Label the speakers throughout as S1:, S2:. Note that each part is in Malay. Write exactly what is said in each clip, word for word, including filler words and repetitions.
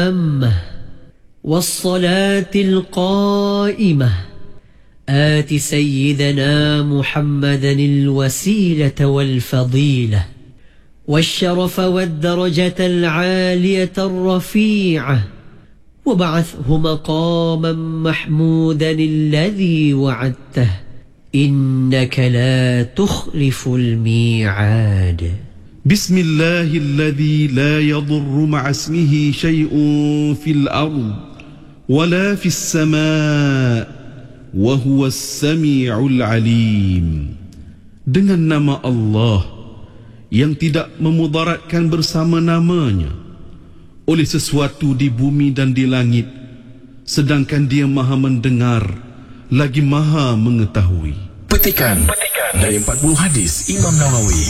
S1: التامة والصلاة القائمة آت سيدنا محمدا الوسيلة والفضيلة والشرف والدرجة العالية الرفيعة وبعثه مقاما محمودا الذي وعدته إنك لا تخلف الميعاد.
S2: بسم الله الذي لا يضر مع اسمه شيء في الأرض ولا في السماء وهو السميع العليم. Dengan nama Allah yang tidak memudaratkan bersama namanya oleh sesuatu di bumi dan di langit, sedangkan Dia Maha mendengar lagi Maha mengetahui.
S3: Petikan, Petikan dari empat puluh hadis Imam Nawawi.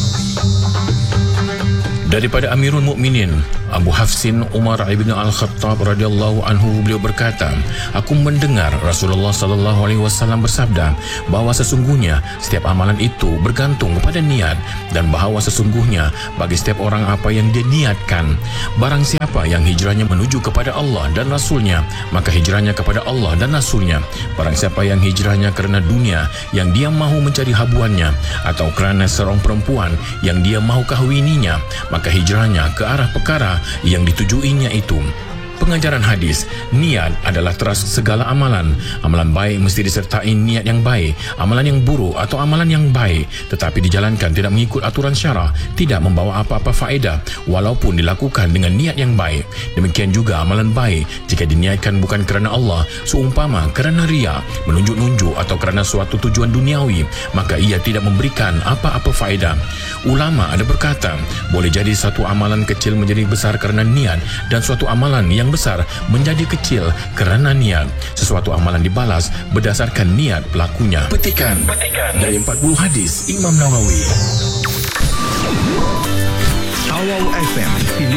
S3: Daripada Amirul Mukminin Abu Hafsin Umar ibn Al-Khattab radhiyallahu anhu, beliau berkata, aku mendengar Rasulullah sallallahu alaihi wasallam bersabda bahawa sesungguhnya setiap amalan itu bergantung kepada niat, dan bahawa sesungguhnya bagi setiap orang apa yang dia niatkan. Barang siapa yang hijrahnya menuju kepada Allah dan Rasulnya, maka hijrahnya kepada Allah dan Rasulnya. Barang siapa yang hijrahnya kerana dunia yang dia mahu mencari habuannya, atau kerana seorang perempuan yang dia mahu kahwininya, maka hijrahnya ke arah perkara yang ditujuinya itu. Pengajaran hadis, niat adalah teras segala amalan. Amalan baik mesti disertai niat yang baik. Amalan yang buruk atau amalan yang baik tetapi dijalankan tidak mengikut aturan syara, tidak membawa apa-apa faedah walaupun dilakukan dengan niat yang baik. Demikian juga amalan baik jika diniatkan bukan kerana Allah, seumpama kerana riya, menunjuk-nunjuk atau kerana suatu tujuan duniawi, maka ia tidak memberikan apa-apa faedah. Ulama ada berkata, boleh jadi satu amalan kecil menjadi besar kerana niat, dan suatu amalan yang besar menjadi kecil kerana niat. Sesuatu amalan dibalas berdasarkan niat pelakunya. Petikan, Petikan dari empat puluh hadis Imam Nawawi.